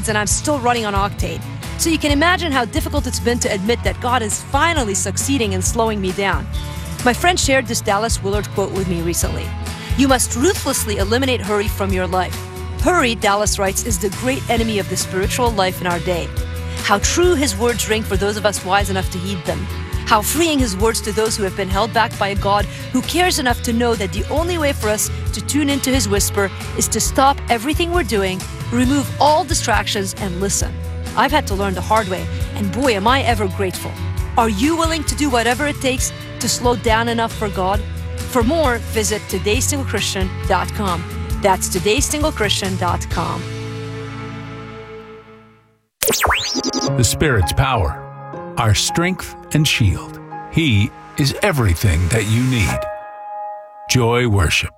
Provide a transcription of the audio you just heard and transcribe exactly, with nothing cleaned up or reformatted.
decades and I'm still running on octane. So you can imagine how difficult it's been to admit that God is finally succeeding in slowing me down. My friend shared this Dallas Willard quote with me recently. You must ruthlessly eliminate hurry from your life. Hurry, Dallas writes, is the great enemy of the spiritual life in our day. How true his words ring for those of us wise enough to heed them. How freeing his words to those who have been held back by a God who cares enough to know that the only way for us to tune into his whisper is to stop everything we're doing, remove all distractions, and listen. I've had to learn the hard way, and boy, am I ever grateful. Are you willing to do whatever it takes to slow down enough for God? For more, visit today single christian dot com. That's today single christian dot com. The Spirit's power, our strength and shield. He is everything that you need. Joy Worship.